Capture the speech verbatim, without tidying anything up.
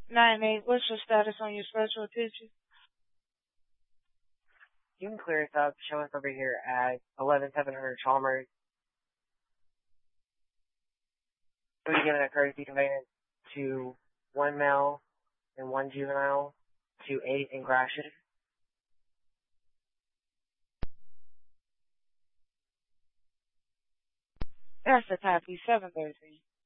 nine eight, what's your status on your special attention? You can clear us up. Show us over here at eleven seven hundred Chalmers. We'll be given a courtesy conveyance to one male and one juvenile to eight in Gratiot. That's a copy, seven thirty.